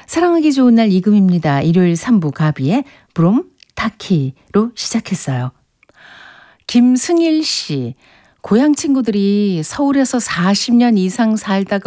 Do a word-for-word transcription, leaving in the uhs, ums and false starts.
사랑하기 좋은 날 이금입니다. 일요일 삼 부 가비의 브롬 타키로 시작했어요. 김승일 씨, 고향 친구들이 서울에서 사십 년 이상 살다가